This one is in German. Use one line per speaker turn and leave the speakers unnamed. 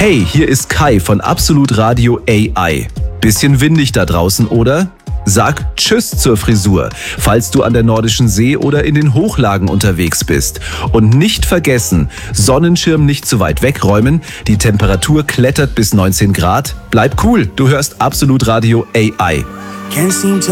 Hey, hier ist Kai von Absolut Radio AI. Bisschen windig da draußen, oder? Sag Tschüss zur Frisur, falls du an der Nordischen See oder in den Hochlagen unterwegs bist. Und nicht vergessen, Sonnenschirm nicht zu weit wegräumen, die Temperatur klettert bis 19 Grad. Bleib cool, du hörst Absolut Radio AI.